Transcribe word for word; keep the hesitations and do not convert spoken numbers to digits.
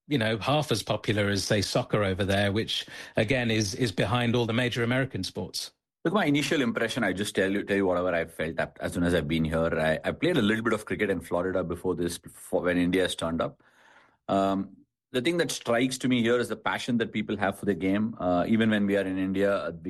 you know, half as popular as, say, soccer over there, which, again, is is behind all the major American sports. Look, my initial impression, I just tell you, tell you whatever I felt as soon as I've been here. I, I played a little bit of cricket in Florida before this, before when India has turned up. Um, the thing that strikes to me here is the passion that people have for the game. Uh, even when we are in India,